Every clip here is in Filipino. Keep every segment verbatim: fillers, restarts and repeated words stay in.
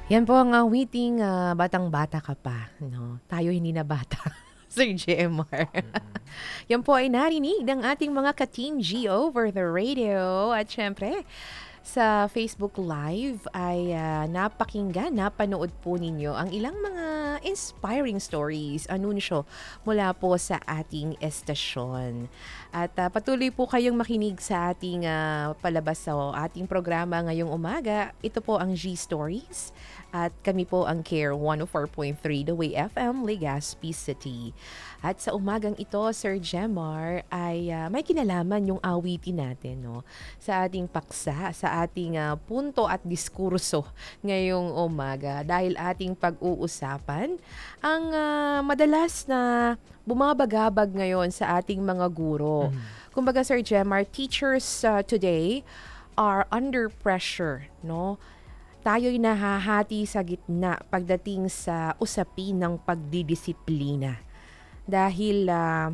Yan po ang awiting ah, batang-bata ka pa, 'no? Tayo hindi na bata, Sir Jemar. Mm. Yan po ay narinig ng ating mga ka-Team G over the radio at siyempre sa Facebook Live ay ah, napakinggan, napanood po ninyo ang ilang mga inspiring stories, anunsyo mula po sa ating estasyon. At ah, patuloy po kayong makinig sa ating ah, palabas sa ating programa ngayong umaga. Ito po ang G Stories at kami po ang Care one oh four point three The Way F M, Legazpi City. At sa umagang ito, Sir Jemar, ay ah, may kinalaman yung awitin natin, no? Sa ating paksa, sa ating ah, punto at diskurso ngayong umaga. Dahil ating pag-uusapan ang ah, madalas na bumabagabag ngayon sa ating mga guro. Mhm. Kumbaga, Sir Jemar, teachers ah, today are under pressure, no? Tayo'y nahahati sa gitna pagdating sa usapin ng pagdidisiplina. Dahil ah,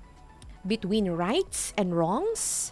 between rights and wrongs,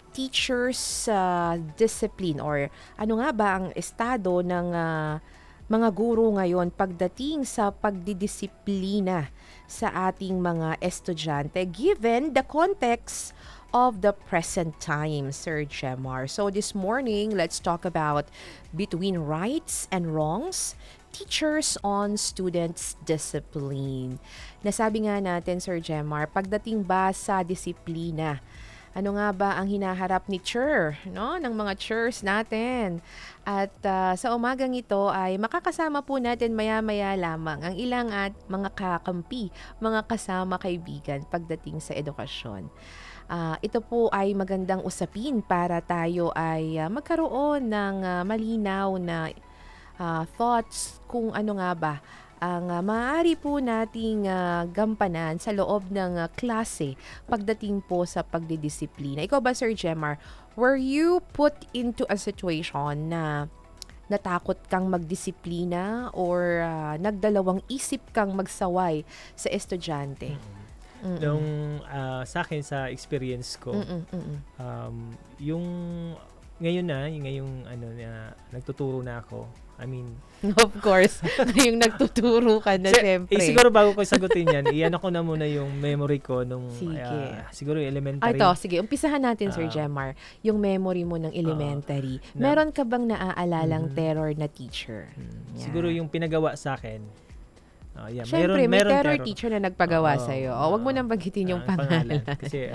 teachers uh, discipline or ano nga ba ang estado ng ah, mga guro ngayon pagdating sa pagdidisiplina sa ating mga estudyante given the context of the present time, Sir Jemar. So this morning, let's talk about between rights and wrongs, teachers on students' discipline. Nasabi nga natin, Sir Jemar, pagdating ba sa disiplina, ano nga ba ang hinaharap ni Chur, no, ng mga churs natin? At ah, sa umagang ito ay makakasama po natin maya-maya lamang ang ilang at mga kakampi, mga kasama kaibigan pagdating sa edukasyon. Ah, ito po ay magandang usapin para tayo ay ah, magkaroon ng ah, malinaw na ah, thoughts kung ano nga ba ang ah, maaari po nating ah, gampanan sa loob ng ah, klase pagdating po sa pagdidisiplina. Ikaw ba, Sir Jemar, were you put into a situation na natakot kang magdisiplina or ah, nagdalawang isip kang magsaway sa estudyante? Mm. Mm-mm. Nung ah, sa akin sa experience ko, Mm-mm, mm-mm. um, yung ngayon na, yung ngayong ano na nagtuturo na ako. I mean, Of course, yung nagtuturo ka na si- siyempre. eh, siguro bago ko sagutin yan, iyan ako na muna yung memory ko nung Sige. ah, siguro yung Ah, elementary. ito, sige, umpisahan natin, Sir Ah. Jemar, yung memory mo ng elementary. na- Meron ka bang naaalalang Mhm. terror na teacher? Mm, Yeah. Siguro yung pinagawa sa akin. Ah, yeah, Siyempre, may meron terror pero- teacher na nagpagawa Oo, sa'yo. O, wag mo oo. nang banggitin yung Ah, pangalan. Kasi,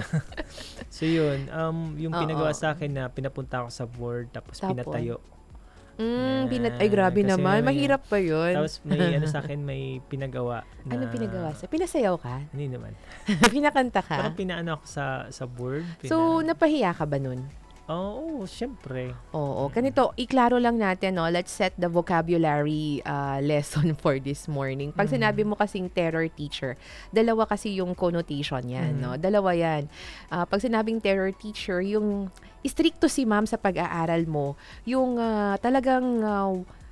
so yun, um, yung Oo. pinagawa sa akin na pinapunta ako sa board tapos, Tapos? pinatayo. Mm, binat- ay, Yan, grabe kasi naman. may- Mahirap pa yun. Tapos may ano sa akin, may pinagawa na... Ano pinagawa sa'yo? Pinasayaw ka? Hindi naman. Pinakanta ka? Parang pinaano ako sa sa board. Pina, So, napahiya ka ba nun? Oo, oh, syempre. Oo. Ganito, iklaro lang natin, no? Let's set the vocabulary uh, lesson for this morning. Pag Mhm. sinabi mo kasing terror teacher, dalawa kasi yung connotation yan, Mhm. no? Dalawa yan. Ah, pag sinabing terror teacher, yung stricto si ma'am sa pag-aaral mo, yung ah, talagang ah,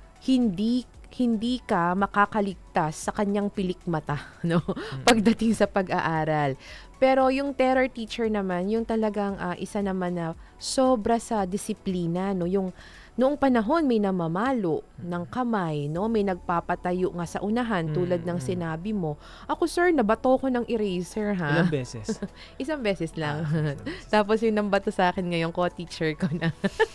hindi hindi ka makakaligtas sa kanyang pilik mata, no? Pagdating sa pag-aaral. Pero yung terror teacher naman, yung talagang ah, isa naman na sobra sa disiplina, no? Yung noong panahon may namamalo ng kamay, no? May nagpapatayo nga sa unahan tulad ng Mm, mm. sinabi mo. Ako, sir, nabato ko ng eraser, ha? Ilang beses. Isang beses lang. Ah, isang beses. Tapos yung nambato sa akin ngayon, co-teacher ko na.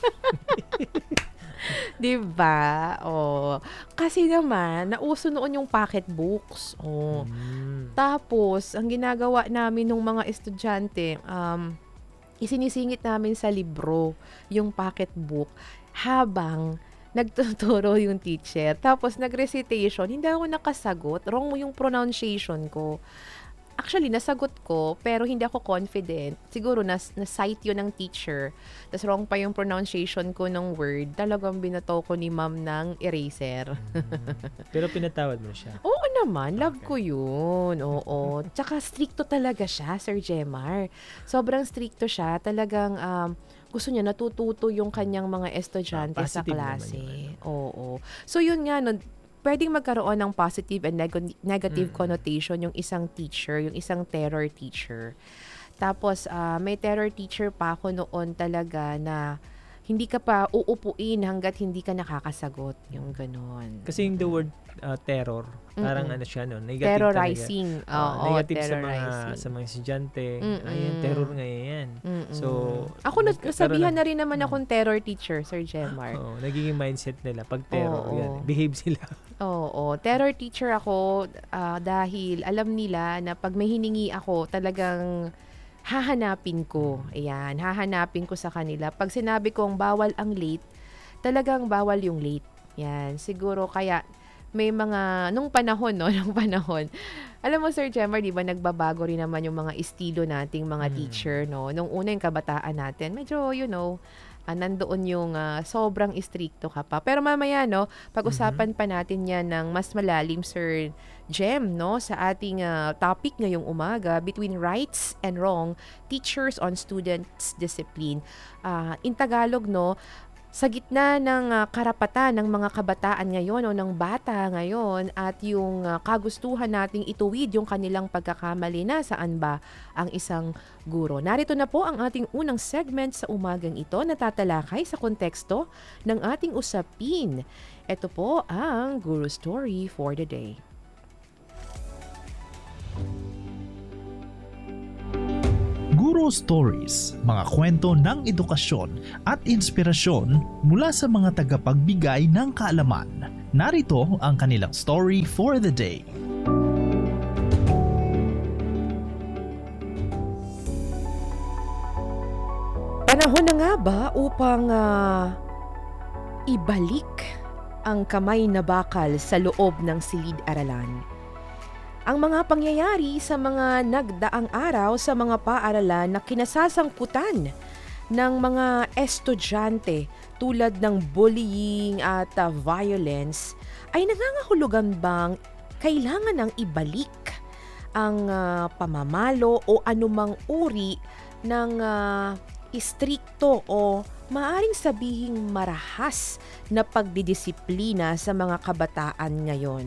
'Di ba? Oh. Kasi naman, nauso noon yung pocketbooks. Oh. Mm. Tapos, ang ginagawa namin nung mga estudyante, um, isinisingit namin sa libro yung pocketbook habang nagtuturo yung teacher. Tapos, nag-recitation, hindi ako nakasagot. Wrong mo yung pronunciation ko. Actually, nasagot ko, pero hindi ako confident. Siguro, nas, na-cite yun ng teacher. Tapos, wrong pa yung pronunciation ko ng word. Talagang binato ko ni ma'am ng eraser. Mm. Pero pinatawad mo siya. Oo naman, love Okay. ko yun. Oo. Tsaka stricto talaga siya, Sir Jemar. Sobrang stricto siya. Talagang um, gusto niya natututo yung kanyang mga estudyante Ah, sa positive naman klase. yung Oo. So yun nga, no, pwedeng magkaroon ng positive and neg- negative Mm. connotation yung isang teacher, yung isang terror teacher. Tapos, ah, may terror teacher pa ako noon talaga na hindi ka pa uupuin hangga't hindi ka nakakasagot, yung gano'n. Kasi yung the word uh, terror, parang Mm. ano siya no, negative Terrorizing. talaga. Uh, Oo, negative sa mga terrorizing. sa mga estudyante. Mm-mm. Ayan, terror ngayon yan. Mm-mm. So, Ako na, nagkakaroon nasabihan ng- na rin naman Mm. akong terror teacher, Sir Jemar. Oo, nagiging mindset nila pag terror Oo. yan. Behave sila. Oo, terror teacher ako ah, dahil alam nila na pag may hiningi ako, talagang hahanapin ko. Ayan, hahanapin ko sa kanila. Pag sinabi kong bawal ang late, talagang bawal yung late. Yan, siguro kaya may mga, nung panahon, no, nung panahon, alam mo Sir Jemar, di ba nagbabago rin naman yung mga estilo nating mga Mm. teacher, no? Nung una yung kabataan natin, medyo, you know, ah, nandoon yung ah, sobrang stricto ka pa. Pero mamaya, no, pag-usapan pa natin yan ng mas malalim, Sir Jem, no, sa ating ah, topic ngayong umaga, between rights and wrong, teachers on students' discipline. Ah, in Tagalog, no, sa gitna ng ah, karapatan ng mga kabataan ngayon o ng bata ngayon at yung ah, kagustuhan nating ituwid yung kanilang pagkakamali, na saan ba ang isang guro? Narito na po ang ating unang segment sa umagang ito na tatalakay sa konteksto ng ating usapin. Ito po ang Guru Story for the Day. Guro Stories, mga kwento ng edukasyon at inspirasyon mula sa mga tagapagbigay ng kaalaman. Narito ang kanilang story for the day. Panahon na nga ba upang ah, ibalik ang kamay na bakal sa loob ng silid-aralan? Ang mga pangyayari sa mga nagdaang araw sa mga paaralan na kinasasangkutan ng mga estudyante tulad ng bullying at ah, violence ay nangangahulugan bang kailangan ng ibalik ang ah, pamamalo o anumang uri ng ah, istrikto o maaring sabihing marahas na pagdidisiplina sa mga kabataan ngayon.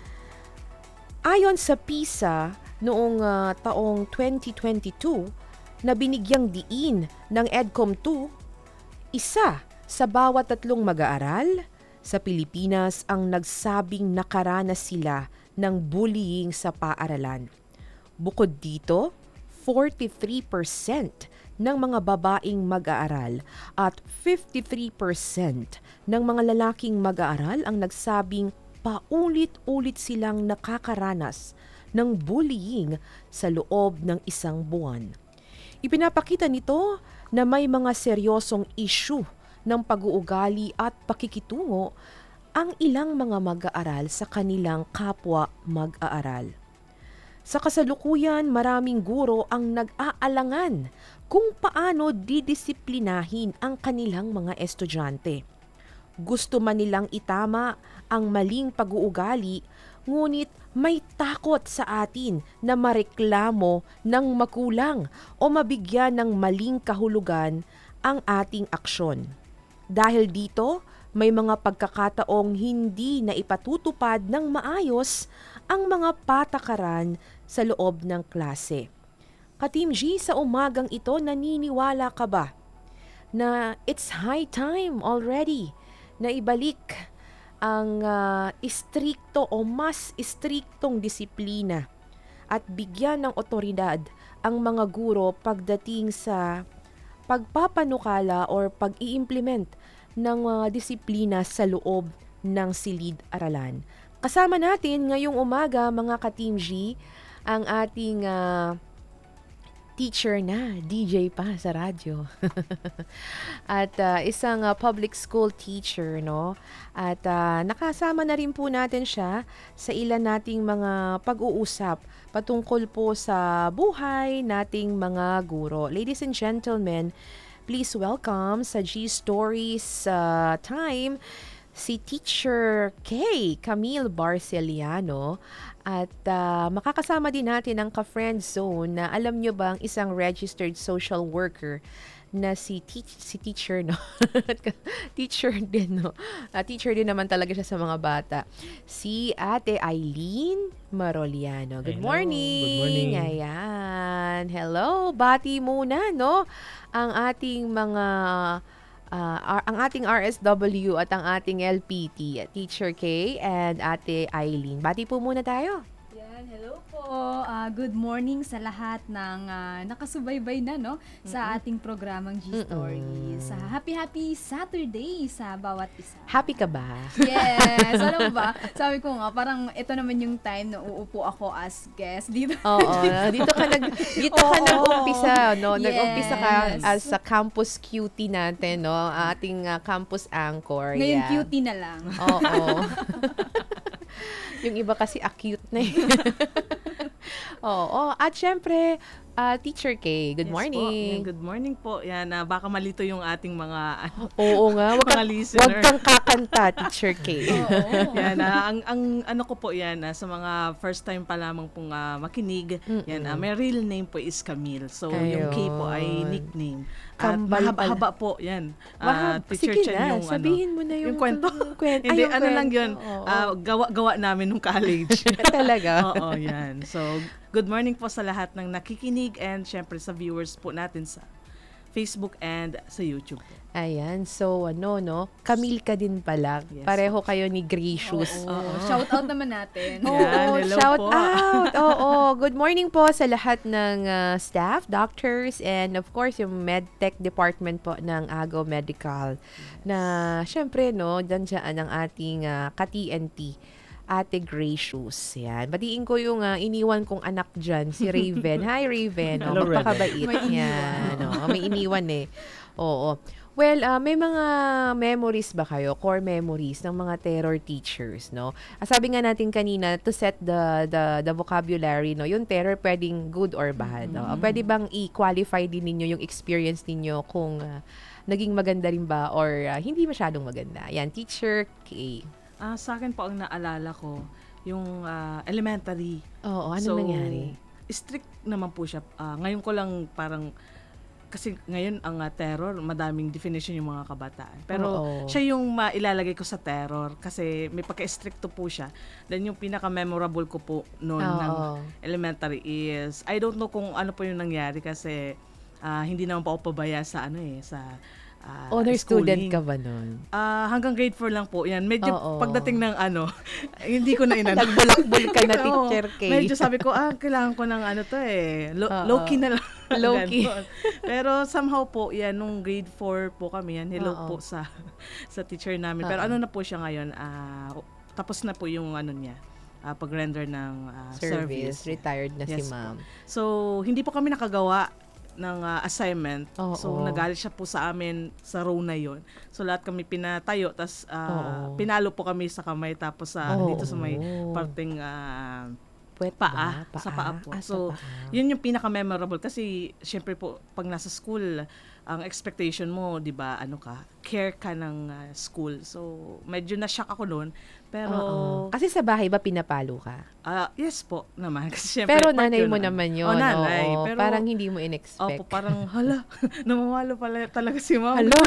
Ayon sa PISA noong ah, taong twenty twenty-two na binigyang diin ng EDCOM two, isa sa bawat tatlong mag-aaral sa Pilipinas ang nagsabing nakaranas sila ng bullying sa paaralan. Bukod dito, forty-three percent ng mga babaeng mag-aaral at fifty-three percent ng mga lalaking mag-aaral ang nagsabing paulit-ulit silang nakakaranas ng bullying sa loob ng isang buwan. Ipinapakita nito na may mga seryosong issue ng pag-uugali at pakikitungo ang ilang mga mag-aaral sa kanilang kapwa mag-aaral. Sa kasalukuyan, maraming guro ang nag-aalangan kung paano didisiplinahin ang kanilang mga estudyante. Gusto man nilang itama ang maling pag-uugali, ngunit may takot sa atin na mareklamo ng makulang o mabigyan ng maling kahulugan ang ating aksyon. Dahil dito, may mga pagkakataong hindi na ipatutupad ng maayos ang mga patakaran sa loob ng klase. Ka-Team G, sa umagang ito, naniniwala ka ba na it's high time already na ibalik ang uh, istrikto o mas istriktong disiplina at bigyan ng otoridad ang mga guro pagdating sa pagpapanukala or pag-i-implement ng mga disiplina sa loob ng silid-aralan. Kasama natin ngayong umaga, mga ka-Team G, ang ating uh, teacher na, D J pa sa radyo. At uh, isang uh, public school teacher, no? At uh, nakasama na rin po natin siya sa ilan nating mga pag-uusap patungkol po sa buhay nating mga guro. Ladies and gentlemen, please welcome sa G Stories uh, time si Teacher K. Camille Barceliano. At uh, makakasama din natin ang ka-friend zone na alam nyo ba ang isang registered social worker na si, teach, si teacher, no? teacher din, no? Uh, teacher din naman talaga siya sa mga bata. Si Ate Eileen Maroliano. Good Hello, morning! good morning. Ayan. Hello! Bati muna, no? Ang ating mga ah, ar- ang ating R S W at ang ating L P T, Teacher K and Ate Eileen. Bati po muna tayo. Yan, hello po. Ah, good morning sa lahat ng ah, nakasubaybay na no sa ating programang G-Stories. Ah, happy happy Saturday sa bawat isa. Happy ka ba? Yes, alam mo ba? Sabi ko nga parang ito naman yung time na uupo ako as guest dito. Oo, dito ka nag dito ka Oo. nag-umpisa, no? Nag-umpisa ka Yes. as a campus cutie natin, no? Ating ah, campus anchor. Ngayon yeah. cutie na lang. Oo. Yung iba kasi acute na eh. Oo. At syempre, ah, Teacher K, good Yes po. morning. Yan, good morning po. Yan, ah, baka malito yung ating mga ano, Oo nga, wag, mga ka, listener. wag kang kakanta, Teacher K. Oo. Yan, ah, ang ang ano ko po yan ah, sa mga first time pa lamang pong ah, makinig. Yan, ah, my real name po is Camille. So yung K po ay Ayun. nickname. At Kambal mahaba-haba po yan. Ah, Mahab- Teacher Sige Chen na, yung sabihin ano, mo na yung, yung kwento. kwento. Hindi, Ay, yung ano lang kwento. yun. Oo. ah, gawa-gawa namin nung college. Talaga? Oo, yan. So, good morning po sa lahat ng nakikinig and syempre sa viewers po natin sa Facebook and sa YouTube po. Ayan, so ano, no? Camille ka din pala. Yes. Pareho kayo ni Gracious. Oo. Shout out naman natin. Oo, Yan, hello shout po. out. Oo, good morning po sa lahat ng ah, staff, doctors, and of course, yung medtech department po ng Agaw Medical. Na, syempre, no, dyan dyan ang ating ah, ka-T N T. Ate Gracious. Yan. Batiin ko yung ah, iniwan kong anak dyan, si Raven. Hi, Raven. O, Hello, Raven. magpakabait. May iniwan. Yan. O, may iniwan eh. Oo. Well, ah, may mga memories ba kayo, core memories ng mga terror teachers, no? Ah, sabi nga natin kanina, to set the the the vocabulary, no? Yung terror pwedeng good or bad, no? Ah, Pwede bang i-qualify din ninyo yung experience ninyo kung ah, naging maganda rin ba or ah, hindi masyadong maganda? Yan, Teacher K. Ah, sa akin po ang naalala ko, yung ah, elementary. Oo, ano So, nangyari? Strict naman po siya. Ah, ngayon ko lang parang, kasi ngayon ang ah, terror, madaming definition yung mga kabataan. Pero Oo. siya yung mailalagay ko sa terror kasi may pagka-stricto po siya. Then yung pinaka-memorable ko po noon ng Oo. elementary is, I don't know kung ano po yung nangyari kasi ah, hindi naman po ako pabaya sa ano eh, sa ah, Honor student schooling. ka ba nun? Ah, hanggang grade four lang po. Yan. Medyo Oo. pagdating ng ano, hindi ko na inano. Nagbulak-bul ka na, Oo. Teacher K. Medyo sabi ko, ah, kailangan ko ng ano to eh. Lo- Oo. low-key na lang. Low-key. Ganon. Pero somehow po, yan, nung grade four po kami, yan, hello Oo. po sa sa teacher namin. Pero Oo. ano na po siya ngayon, ah, tapos na po yung ano niya, ah, pag-render ng ah, Service, service. retired na si Yes po. ma'am. So, hindi po kami nakagawa ng ah, assignment. Oo. So, nagalit siya po sa amin sa row na yon. So, lahat kami pinatayo. Tapos, Oo. pinalo po kami sa kamay. Tapos, ah, Oo. dito sa may parting ah, Puwet paa. ba? Sa paa po. Ah, sa So, paa. yun yung pinaka-memorable. Kasi, syempre po, pag nasa school, ang expectation mo, di ba, ano ka, care ka ng ah, school. So, medyo na-shock ako noon. Pero, Oo. Kasi sa bahay ba pinapalo ka? ah, yes po naman. Kasi syempre, Pero part nanay yun mo ng- naman yun. Oh, nanay. Oo. Pero, Parang hindi mo in-expect. Opo, parang, hala, namamalo pala talaga si mama. Hala,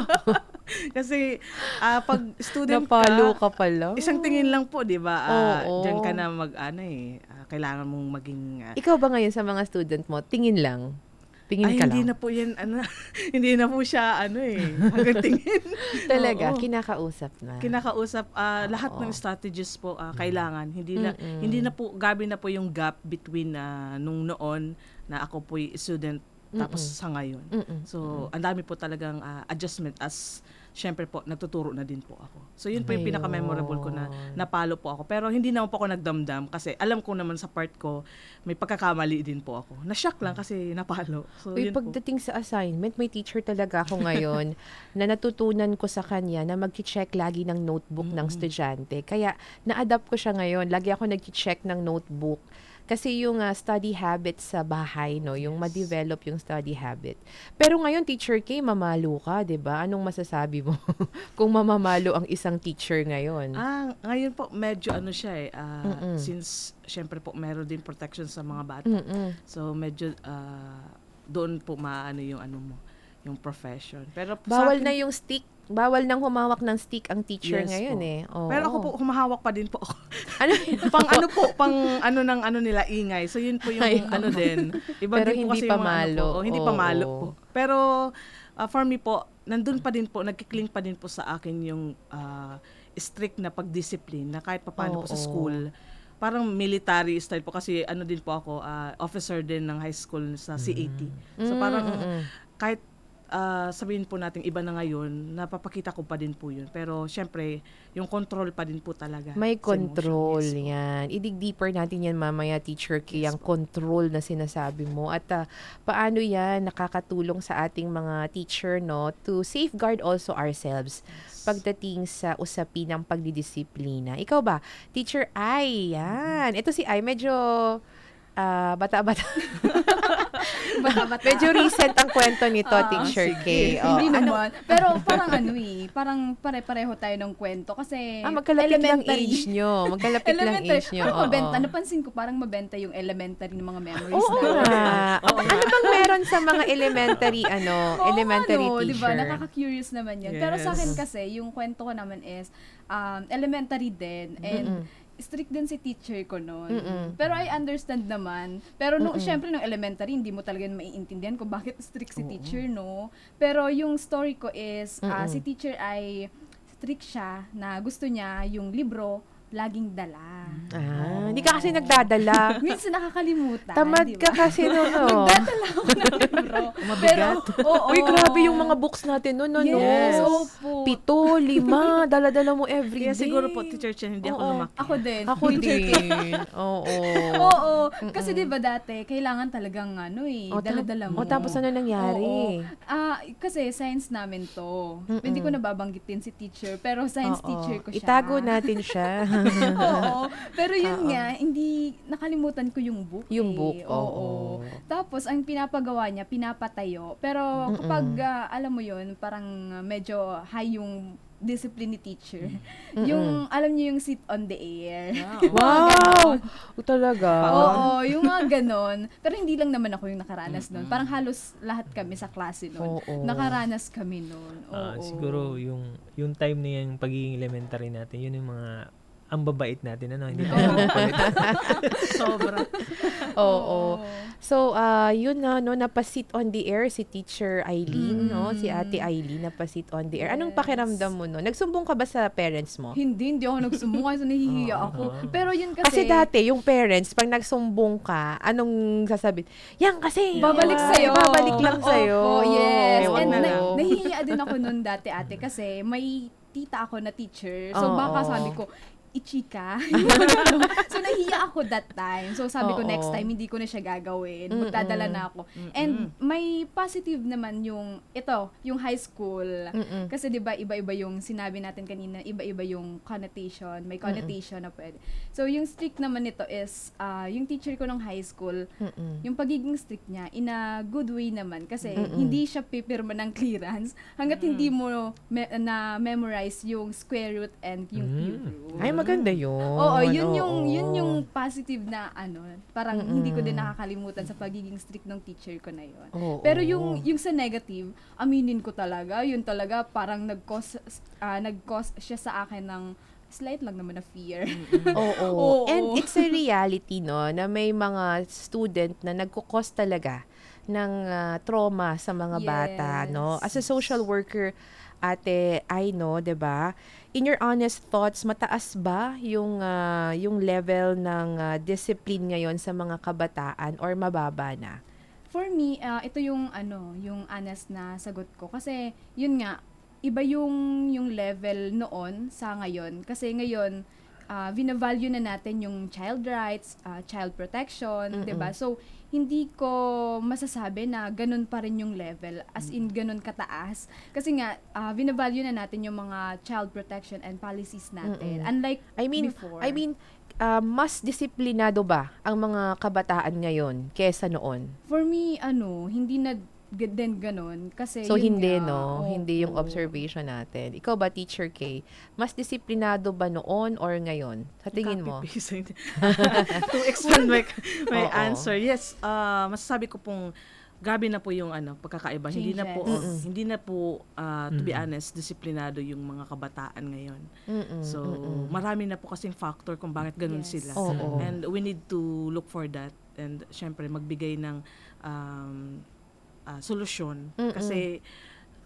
Kasi, ah, pag student napalo ka, ka pala. isang tingin lang po, di ba? Ah, Oo. Diyan ka na mag, ano eh, ah, kailangan mong maging, ah, Ikaw ba ngayon sa mga student mo, tingin lang? Tingin ay, ka hindi lang? na po yan, ano, hindi na po siya, ano eh, hanggang tingin. Talaga, Oo. kinakausap na. Kinakausap, ah, lahat Oo. ng strategies po, ah, kailangan. Hindi na, Mm-mm. hindi na po, gabi na po yung gap between ah, nung noon na ako po student, tapos Mm-mm. sa ngayon. Mm-mm. So, ang dami po talagang ah, adjustment as syempre po, nagtuturo na din po ako. So, yun po yung Ayun. pinaka-memorable ko na napalo po ako. Pero hindi naman po ako nagdamdam kasi alam ko naman sa part ko, may pagkakamali din po ako. Na-shock lang kasi napalo. So, Uy, yun po. pagdating sa assignment, may teacher talaga ako ngayon na natutunan ko sa kanya na mag-check lagi ng notebook ng estudyante. Kaya, na-adapt ko siya ngayon. Lagi ako nag-check ng notebook. Kasi yung ah, study habit sa bahay, no, yung ma-develop yung study habit. Pero ngayon, Teacher K, mamalo ka, 'di ba? Anong masasabi mo kung mamamalo ang isang teacher ngayon? Ah, ngayon po, medyo ano siya eh. ah, Mm-mm. since, syempre po, meron din protection sa mga bata. Mm-mm. So, medyo, ah, doon po maano yung ano mo, yung profession. Pero sa Bawal akin- na yung stick. Bawal nang humawak ng stick ang teacher Yes ngayon po. eh. Oo. Pero ako po, humahawak pa din po ako. Ano? pang ano po, pang ano ng ano nila, ingay. So, yun po yung Ay, ano din. Iba Pero din po hindi kasi pa yung mga ano malo. po. Oh, hindi pa malo Oo. po. Pero, ah, for me po, nandun pa din po, nagkikling pa din po sa akin yung ah, strict na pagdiscipline na kahit papaano po sa Oo. school. Parang military style po kasi ano din po ako, ah, officer din ng high school sa C A T. So Mm, parang mm-mm. kahit ah, sabihin po natin iba na ngayon, napapakita ko pa din po yun. Pero syempre, yung control pa din po talaga. May sa emotion. control Yes po. yan. Idig deeper natin yan mamaya, Teacher Kay, Yes ang po. control na sinasabi mo. At ah, paano yan nakakatulong sa ating mga teacher, no, to safeguard also ourselves pagdating sa usapin ng pagdidisiplina. Ikaw ba? Teacher Ai, yan. Ito si Ai, medyo ah, bata-bata. Bata-bata. Medyo recent ang kwento nito, Ah, Teacher Kay. Oh, Hindi ano- naman. Pero parang ano eh, parang pare-pareho tayo ng kwento kasi Ah, magkalapit lang elementary. age nyo. Magkalapit lang Elementary. age nyo. Parang oo. mabenta. Napansin ko parang mabenta yung elementary ng mga memories Oo na. nga. Oh, ano bang meron sa mga elementary, ano, Oo, elementary ano, teacher? Diba? Nakaka-curious naman yun. Pero sa akin Yes. kasi, yung kwento ko naman is, um, elementary din. And strict din si teacher ko noon. Mm-mm. Pero I understand naman. Pero nung, syempre, nung elementary, hindi mo talaga maiintindihan kung bakit strict si teacher, no? Pero yung story ko is, ah, Mm-mm. si teacher ay strict siya na gusto niya yung libro laging dala. Ah, hindi ka kasi nagdadala. Minsan nakakalimutan. Tamad di ka ba? kasi no, no. Nagdadala ako ng libro. Pero, oo. Uy, grabe yung mga books natin no, no, no. Yes, opo. Pito, lima, dala-dala mo every Kaya day. siguro po, Teacher Chen, hindi ako Oo. lumaki. Ako din. Ako Teacher K. din. Oo. Oo. Kasi 'di ba dati kailangan talagang ano eh, O, tap- dala-dala mo. o, tapos ano nangyari? Oo. Ah, kasi science namin 'to. Mm-mm. Hindi ko nababanggitin si teacher, pero science Oo. teacher ko siya. Itago natin siya. Oo. Pero yun Oo. nga, hindi nakalimutan ko yung book. Yung eh. book, oo. Oo. Tapos ang pinapagawa niya, pinapatayo. Pero kapag ah, alam mo yun, parang ah, medyo high yung discipline ni teacher. Yung, alam niyo yung sit on the air. Wow! O, talaga? Oo, yung mga ganon. Pero hindi lang naman ako yung nakaranas nun. Parang halos lahat kami sa klase nun. Oo. Nakaranas kami nun. Oo. Ah, siguro yung yung time na yan, pagiging elementary natin, yun yung mga ang babait natin, ano, hindi tayo makulit. Sobra. Oo. So, ah yun na, no, napasit on the air si Teacher Eileen, no? Si Ate Eileen, napasit on the air. Anong Yes. pakiramdam mo, no? Nagsumbong ka ba sa parents mo? Hindi, hindi ako nagsumbong kasi nahihiya ako. Pero yun kasi, Kasi dati, yung parents, pag nagsumbong ka, anong sasabihin? Yan kasi! babalik Ay, sa'yo. Babalik lang sa'yo. Opo, yes. Oo. And na, nahihiya din ako nun dati ate kasi may tita ako na teacher. So Oo. baka sabi ko, ichika. So nahiya ako that time. So sabi ko Oo. next time hindi ko na siya gagawin. Mm-mm. Magdadala na ako. And may positive naman yung ito, yung high school. Mm-mm. Kasi 'di ba iba-iba yung sinabi natin kanina, iba-iba yung connotation, may connotation na pwede. So yung strict naman nito is ah, yung teacher ko nung high school, Mm-mm. yung pagiging strict niya in a good way naman kasi Mm-mm. hindi siya pipirma ng clearance hangga't hindi mo me- na memorize yung square root and yung Mm. cube root. Ay, maganda yun. Oo, yun yung Oo. yun yung positive na ano, parang Mm-mm. hindi ko din nakakalimutan sa pagiging strict ng teacher ko na yun. Oo. Pero yung yung sa negative, aminin ko talaga, yun talaga parang nag-cause ah, nag-cause siya sa akin ng slight lang naman na fear. Oo. Oo. And it's a reality, no, na may mga student na nagkukos talaga ng ah, trauma sa mga bata, no? As a social worker, Ate, I know, 'di ba? In your honest thoughts, mataas ba yung ah, yung level ng ah, discipline ngayon sa mga kabataan or mababa na? For me, ah, ito yung ano, yung honest na sagot ko kasi yun nga iba yung yung level noon sa ngayon kasi ngayon uh, vina-value na natin yung child rights, ah, child protection, 'di ba? So hindi ko masasabi na ganun pa rin yung level as in ganun kataas kasi nga ah, vina-value na natin yung mga child protection and policies natin. Unlike I mean, before. I mean, ah, mas disiplinado ba ang mga kabataan ngayon kesa noon? For me, ano, hindi na g- din ganun. Kasi So, yun hindi, nga, no? Hindi yung opo. observation natin. Ikaw ba, Teacher K? Mas disiplinado ba noon or ngayon? Sa tingin mo? Copy-paste. To expand my, my Oo. answer, yes, ah masasabi ko pong grabe na po yung ano pagkakaiba. Hindi na po Changes. Mm-mm. hindi na po ah, to be Mm. honest, disiplinado yung mga kabataan ngayon. Mm-mm, So, mm-mm. marami na po kasing factor kung bakit ganun Yes. sila. Oo. And we need to look for that and syempre magbigay ng um, ah, solusyon Mm-mm. kasi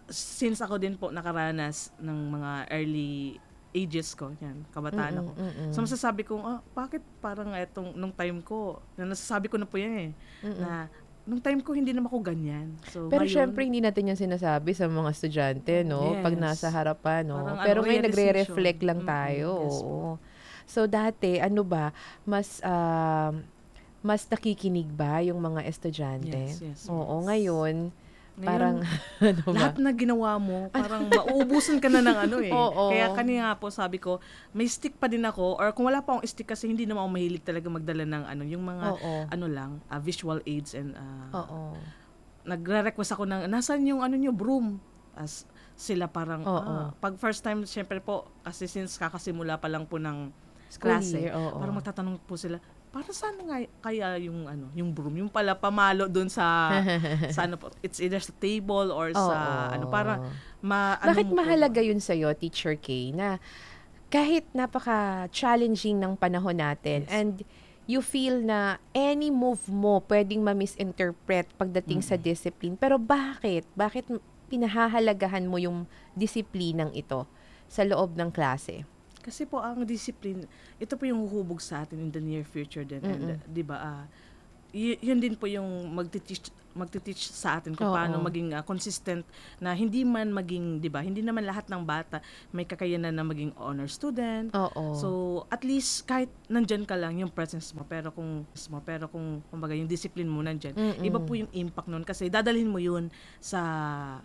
since ako din po nakaranas ng mga early ages ko, yan, kabataan ako. Mm-mm, mm-mm. So masasabi ko, ah, bakit parang etong, nung time ko, na nasasabi ko na po yan eh, Mm-mm. na nung time ko hindi naman ako ganyan. So, Pero ngayon, syempre, hindi natin yan sinasabi sa mga estudyante, no? Pag Yes. nasa harapan, no? Parang Pero ano, ngayon, realization. nagre-reflect lang Mm-mm, tayo. yes po. Oo. So, dati, ano ba, mas, um, mas nakikinig ba yung mga estudyante? Yes, yes, Oo, yes. ngayon, Ngayon, parang, ano ba? lahat na ginawa mo, parang mauubusan ka na ng ano eh. Oo. Kaya kanina po sabi ko, may stick pa din ako, or kung wala pa akong stick kasi hindi naman ako mahilig talaga magdala ng ano, yung mga Oo. ano lang, uh, visual aids and uh, Oo. nagre-request ako ng, nasan yung ano nyo, broom? As sila parang, Oo. ah, pag first time, syempre po, kasi since kakasimula pa lang po ng School klase, year, oo. parang magtatanong po sila, para saan nga kaya yung ano, yung broom, yung pala pamalo doon sa sa ano po, it's either sa table or sa Oo. ano, para ma ano Bakit mo po mahalaga ba? yun sa'yo, Teacher K, na kahit napaka-challenging ng panahon natin Yes. and you feel na any move mo pwedeng ma-misinterpret pagdating sa discipline. Pero bakit? Bakit m- pinahahalagahan mo yung disiplinang ito sa loob ng klase? Kasi po ang discipline, ito po yung huhubog sa atin in the near future din. And Mm-mm. uh, 'di ba? ah, y- yun din po yung magti-teach magti-teach sa atin kung Oo. paano maging ah, consistent na hindi man maging, 'di ba? Hindi naman lahat ng bata may kakayanan na maging honor student. Oo. So, at least kahit nandyan ka lang yung presence mo, pero kung mo, pero kung kumbaga yung discipline mo nandyan, Mm-mm. iba po yung impact nun kasi dadalhin mo yun sa